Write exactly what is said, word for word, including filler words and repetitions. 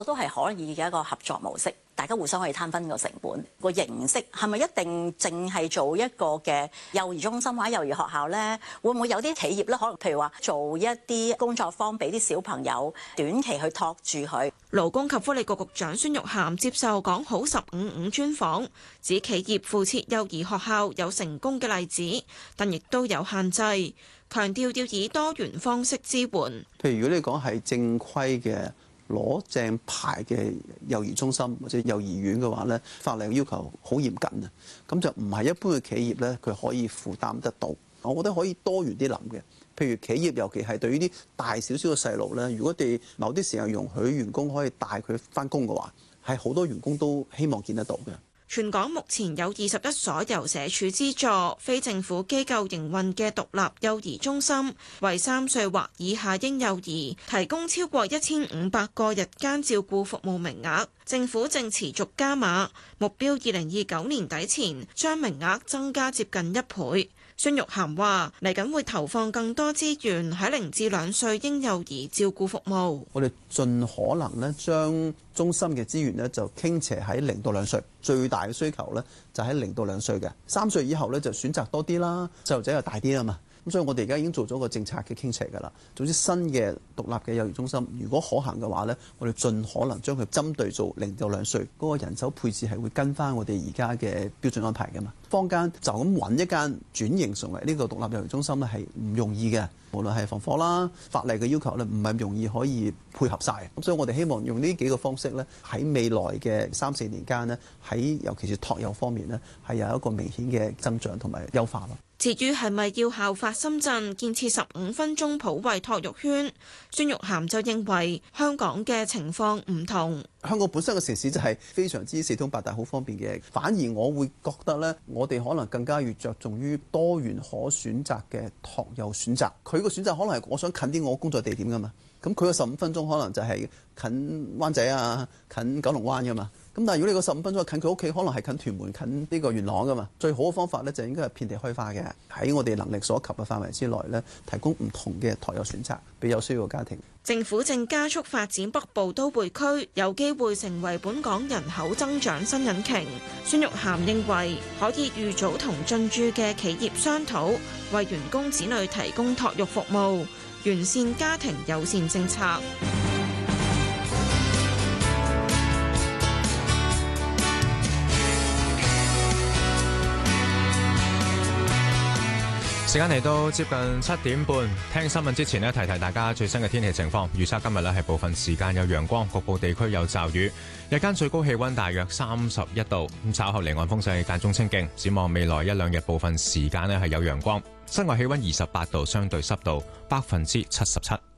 都係可以嘅一個合作模式，大家互相可以攤分個成本。個形式係咪一定淨係做一個嘅幼兒中心或者幼兒學校呢？會唔會有啲企業咧，可能譬如話做一啲工作坊俾啲小朋友短期去托住佢？ 勞工及福利局局長孫玉菡接受講好十五五專訪，指企業附設幼兒學校有成功嘅例子，但亦都有限制，強調要以多元方式支援。 譬如如果你講係正規嘅攞正牌嘅幼兒中心或者幼兒園嘅話咧，法例嘅要求好嚴謹啊，咁就唔係一般嘅企業咧，佢可以負擔得到。我覺得可以多元啲諗嘅，譬如企業，尤其係對於啲大少少嘅細路咧，如果哋某啲時候容許員工可以帶佢返工嘅話，係好多員工都希望見得到嘅。 全港目前有二十一所由社署資助、非政府機構營運嘅獨立幼兒中心，為三歲或以下嬰幼兒提供超過一千五百個日間照顧服務名額。政府正持續加碼，目標二零二九年底前將名額增加接近一倍。孫玉菡話：嚟緊會投放更多資源喺零至兩歲嬰幼兒照顧服務。 我哋盡可能咧將中心嘅資源咧就傾斜喺零到兩歲，最大嘅需求咧就喺零到兩歲嘅，三歲以後咧就選擇多啲啦，細路仔又大啲啊嘛。咁所以我哋而家已經做咗個政策嘅傾斜㗎啦。總之新嘅獨立嘅幼兒中心，如果可行嘅話咧，我哋盡可能將佢針對做零到兩歲，嗰個人手配置係會跟翻我哋而家嘅標準安排㗎嘛。坊間就咁揾一間轉型成為呢個獨立幼兒中心咧，係唔容易嘅。無論係防火啦、法例嘅要求咧，唔係容易可以配合晒。咁所以我哋希望用呢幾個方式咧，喺未來嘅三四年間呢，喺尤其是托幼方面呢，係有一個明顯嘅增長同埋優化咯。 至於係咪要效法深圳建設十五分鐘普惠托育圈，孫玉菡就認為香港嘅情況唔同。 香港本身嘅城市就係非常之四通八達，好方便嘅。反而我會覺得咧，我哋可能更加越着重於多元可選擇嘅托幼選擇。佢個選擇可能係我想近啲我工作地點㗎嘛。咁佢個十五分鐘可能就係近灣仔啊、近九龍灣㗎嘛。咁但係如果你個十五分鐘近佢屋企，可能係近屯門、近呢個元朗㗎嘛。最好嘅方法咧就應該係遍地開花嘅，喺我哋能力所及嘅範圍之內咧，提供唔同嘅托幼選擇俾有需要嘅家庭。 政府正加速發展北部都會區，有機會成為本港人口增長新引擎。孫玉菡認為可以預早同進駐嘅企業商討，為員工子女提供托育服務，完善家庭友善政策。 時間嚟到接近七點半，聽新聞之前呢，提提大家最新嘅天氣情況。預測今日呢係部分時間有陽光，局部地區有驟雨。日間最高氣溫大約三十一度，咁稍後離岸風勢間中清勁。展望未來一兩日部分時間呢係有陽光。室外氣溫二十八度，相對濕度百分之七十七。